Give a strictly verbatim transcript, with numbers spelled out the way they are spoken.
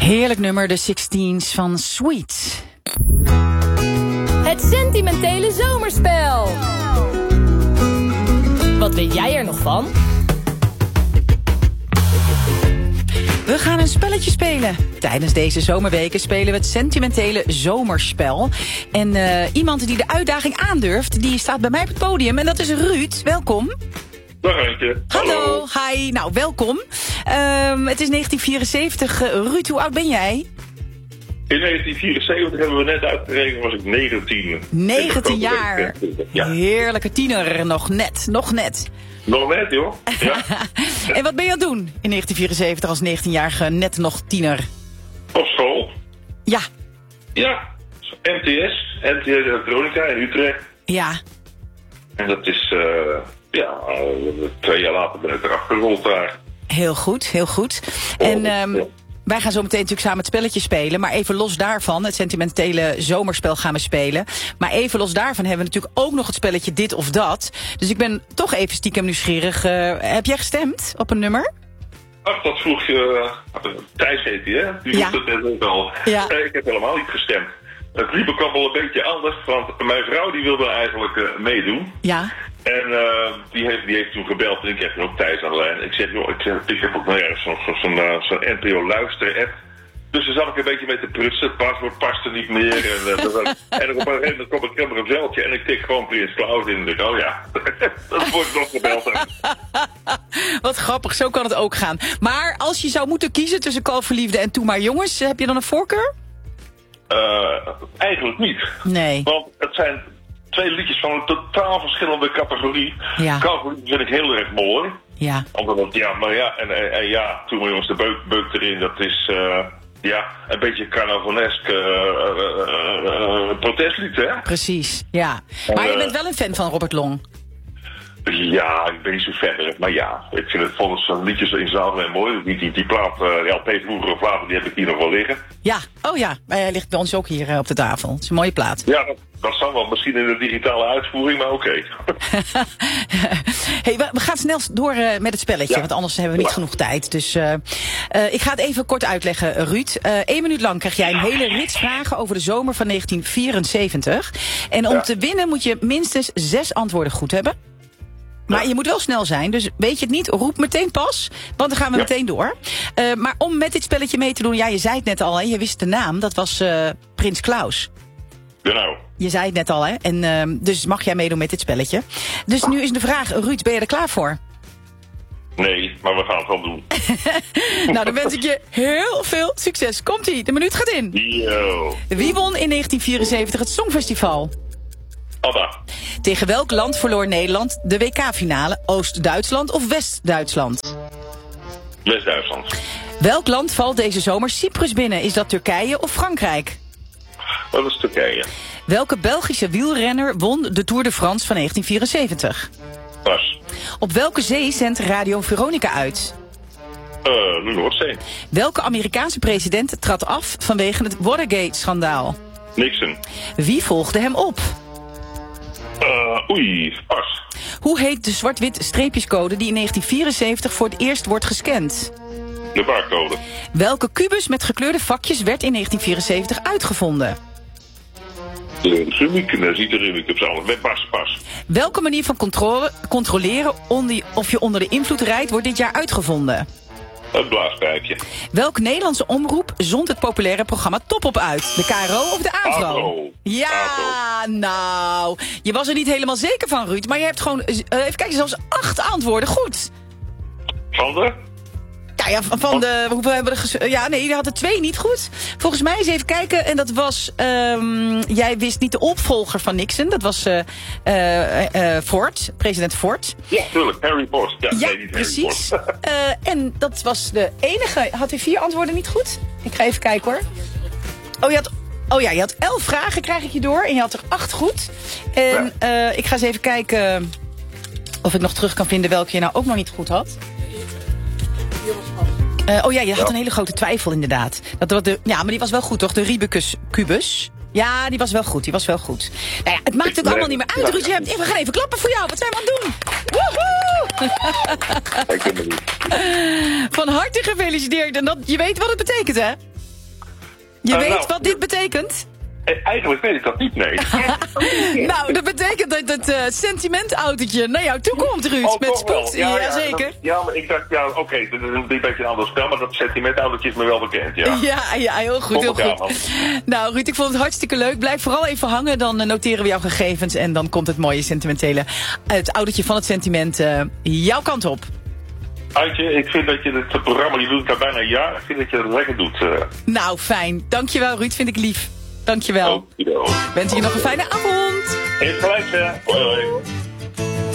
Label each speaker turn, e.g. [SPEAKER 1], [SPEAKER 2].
[SPEAKER 1] Heerlijk nummer, de Sixteens van Sweet.
[SPEAKER 2] Het sentimentele zomerspel. Wat weet jij er nog van?
[SPEAKER 1] We gaan een spelletje spelen. Tijdens deze zomerweken spelen we het sentimentele zomerspel. En uh, iemand die de uitdaging aandurft, die staat bij mij op het podium. En dat is Ruud. Welkom.
[SPEAKER 3] Dag Eentje.
[SPEAKER 1] Hallo. Hallo. Hi. Nou, welkom. Um, het is negentien vierenzeventig. Uh, Ruud, hoe oud ben jij?
[SPEAKER 3] In negentien vierenzeventig hebben we net uitgerekend, was ik negentien.
[SPEAKER 1] negentien jaar. Ja. Heerlijke tiener. Nog net. Nog net.
[SPEAKER 3] Nog net, joh. Ja.
[SPEAKER 1] En wat ben je aan het doen in negentien vierenzeventig als negentienjarige net nog tiener?
[SPEAKER 3] Op school.
[SPEAKER 1] Ja.
[SPEAKER 3] Ja. M T S. M T S Elektronica in Utrecht.
[SPEAKER 1] Ja.
[SPEAKER 3] En dat is, uh, ja, uh, twee jaar later ben ik erachter gerold daar.
[SPEAKER 1] Heel goed, heel goed. En um, ja. Wij gaan zo meteen natuurlijk samen het spelletje spelen. Maar even los daarvan, het sentimentele zomerspel gaan we spelen. Maar even los daarvan hebben we natuurlijk ook nog het spelletje Dit of Dat. Dus ik ben toch even stiekem nieuwsgierig. Uh, heb jij gestemd op een nummer?
[SPEAKER 3] Ach, dat vroeg je... Uh, Thijs heet die, hè? Die
[SPEAKER 1] ja.
[SPEAKER 3] doet het net ook al.
[SPEAKER 1] Ja.
[SPEAKER 3] Nee, ik heb helemaal niet gestemd. Het liep ook wel een beetje anders, want mijn vrouw die wilde eigenlijk uh, meedoen.
[SPEAKER 1] Ja.
[SPEAKER 3] En uh, die, heeft, die heeft toen gebeld en ik heb ook Thijs aan de lijn. Ik zeg, joh, ik, zeg, ik heb ook nou ja, zo'n zo, zo, uh, zo N P O-luister-app. Dus daar zat ik een beetje mee te prutsen. Het paswoord paste niet meer. En, uh, dat, en op een gegeven moment kom ik er een veldje en ik tik gewoon Prins Klaus in. En ik denk, oh ja, dat wordt nog gebeld.
[SPEAKER 1] Wat grappig, zo kan het ook gaan. Maar als je zou moeten kiezen tussen Kalverliefde en Toe maar Jongens, heb je dan een voorkeur?
[SPEAKER 3] Uh, eigenlijk niet.
[SPEAKER 1] Nee.
[SPEAKER 3] Want het zijn twee liedjes van een totaal verschillende categorie.
[SPEAKER 1] Ja.
[SPEAKER 3] Kalverliefde vind ik heel erg mooi.
[SPEAKER 1] Ja.
[SPEAKER 3] Omdat het, ja, maar ja, en, en, en ja, Toen maar Jongens, de beuk, beuk erin, dat is, uh, ja, een beetje carnavalesk uh, uh, uh, uh, protestlied, hè?
[SPEAKER 1] Precies, ja. Maar uh, je bent wel een fan van Robert Long.
[SPEAKER 3] Ja, ik ben niet zo verder, maar ja, ik vind het volgens van liedjes in zijn algemeen mooi. Die, die, die plaat, uh, ja, Peter vroegere plaat, die heb ik hier nog wel liggen.
[SPEAKER 1] Ja, oh ja, hij ligt bij ons ook hier uh, op de tafel. Het is een mooie plaat.
[SPEAKER 3] Ja, dat, dat zal wel misschien in de digitale uitvoering, maar oké. Okay.
[SPEAKER 1] Hey, we, we gaan snel door uh, met het spelletje, ja. Want anders hebben we niet ja. genoeg tijd. Dus uh, uh, ik ga het even kort uitleggen, Ruud. Eén uh, minuut lang krijg jij een hele rits vragen over de zomer van negentien vierenzeventig. En om ja. te winnen moet je minstens zes antwoorden goed hebben. Maar je moet wel snel zijn, dus weet je het niet, roep meteen pas, want dan gaan we ja. meteen door. Uh, maar om met dit spelletje mee te doen, ja, je zei het net al, hè, je wist de naam, dat was uh, Prins Klaus.
[SPEAKER 3] Genau.
[SPEAKER 1] Je zei het net al, hè, en uh, dus mag jij meedoen met dit spelletje. Dus nu is de vraag, Ruud, ben je er klaar voor?
[SPEAKER 3] Nee, maar we gaan het wel doen.
[SPEAKER 1] Nou, dan wens ik je heel veel succes. Komt-ie, de minuut gaat in.
[SPEAKER 3] Yo.
[SPEAKER 1] Wie won in negentien vierenzeventig het Songfestival?
[SPEAKER 3] Abba.
[SPEAKER 1] Tegen welk land verloor Nederland de W K-finale? Oost-Duitsland of West-Duitsland?
[SPEAKER 3] West-Duitsland.
[SPEAKER 1] Welk land valt deze zomer Cyprus binnen? Is dat Turkije of Frankrijk?
[SPEAKER 3] Dat is Turkije.
[SPEAKER 1] Welke Belgische wielrenner won de Tour de France van negentien vierenzeventig?
[SPEAKER 3] Pas.
[SPEAKER 1] Op welke zee zendt Radio Veronica uit?
[SPEAKER 3] Uh, de Noordzee.
[SPEAKER 1] Welke Amerikaanse president trad af vanwege het Watergate-schandaal?
[SPEAKER 3] Nixon.
[SPEAKER 1] Wie volgde hem op?
[SPEAKER 3] Uh, oei, pas.
[SPEAKER 1] Hoe heet de zwart-wit streepjescode die in negentien vierenzeventig voor het eerst wordt gescand?
[SPEAKER 3] De barcode.
[SPEAKER 1] Welke kubus met gekleurde vakjes werd in negentien vierenzeventig uitgevonden?
[SPEAKER 3] De Rubik, dat ziet de Rubik op z'n allen. Met pas, pas.
[SPEAKER 1] Welke manier van controle, controleren of je onder de invloed rijdt wordt dit jaar uitgevonden?
[SPEAKER 3] Een blaaspijpje.
[SPEAKER 1] Welk Nederlandse omroep zond het populaire programma Top op uit? De K R O of de AVRO?
[SPEAKER 3] AVRO.
[SPEAKER 1] Ja, AVRO. Nou, je was er niet helemaal zeker van, Ruud. Maar je hebt gewoon, uh, even kijken, zelfs acht antwoorden goed.
[SPEAKER 3] Van de?
[SPEAKER 1] Ja, ja, van de, hoeveel hebben we er ges- Ja, nee, je had er twee niet goed. Volgens mij eens even kijken. En dat was, um, jij wist niet de opvolger van Nixon. Dat was uh, uh, uh, Ford, president Ford.
[SPEAKER 3] Ja, tuurlijk, Harry Ford. Ja,
[SPEAKER 1] ja
[SPEAKER 3] nee, niet
[SPEAKER 1] precies.
[SPEAKER 3] Harry Ford.
[SPEAKER 1] uh, en dat was de enige. Had u vier antwoorden niet goed? Ik ga even kijken hoor. Oh, je had... Oh ja, je had elf vragen, krijg ik je door. En je had er acht goed. En ja. uh, ik ga eens even kijken of ik nog terug kan vinden welke je nou ook nog niet goed had. Uh, oh ja, je had een hele grote twijfel inderdaad. Dat, dat de, ja, maar die was wel goed toch? De Rubicus Cubus. Ja, die was wel goed. Die was wel goed. Nou ja, het maakt ook allemaal niet meer uit, Ruud. We gaan even klappen voor jou. Wat zijn we aan het doen? Woehoe!
[SPEAKER 3] Ik ben er niet.
[SPEAKER 1] Van harte gefeliciteerd. En dat, je weet wat het betekent, hè? Je
[SPEAKER 3] Uh,
[SPEAKER 1] weet
[SPEAKER 3] nou,
[SPEAKER 1] wat dit betekent?
[SPEAKER 3] Eigenlijk weet ik dat niet, nee.
[SPEAKER 1] Nou, dat betekent dat het uh, sentimentautootje naar jou toe komt, Ruud.
[SPEAKER 3] Oh,
[SPEAKER 1] met
[SPEAKER 3] toch wel.
[SPEAKER 1] spoed.
[SPEAKER 3] Ja,
[SPEAKER 1] Ja,
[SPEAKER 3] ja,
[SPEAKER 1] zeker.
[SPEAKER 3] dat- ja, maar ik dacht, ja, oké, okay, dit is een beetje een ander spel, maar dat sentimentautootje is me wel bekend, ja.
[SPEAKER 1] Ja, ja, heel goed, heel
[SPEAKER 3] Kom elkaar,
[SPEAKER 1] goed. Nou, Ruud, ik vond het hartstikke leuk. Blijf vooral even hangen, dan uh, noteren we jouw gegevens en dan komt het mooie sentimentele, het autootje van het sentiment, uh, jouw kant op.
[SPEAKER 3] Aantje, ik vind dat je het programma, je doet het al bijna een jaar, ik vind dat je het lekker doet. Uh.
[SPEAKER 1] Nou, fijn. Dankjewel, Ruud, vind ik lief. Dankjewel.
[SPEAKER 3] Oh,
[SPEAKER 1] Wens je nog een fijne avond.
[SPEAKER 3] Even gelijk, hè. Hoi, hoi.